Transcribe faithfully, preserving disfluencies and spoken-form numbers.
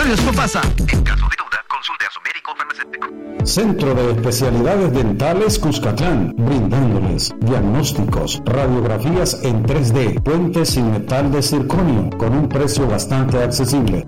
Remedios Copasa. En caso de duda, consulte a su médico farmacéutico. Centro de Especialidades Dentales Cuscatlán, brindándoles diagnósticos, radiografías en tres D, puentes sin metal de circonio, con un precio bastante accesible.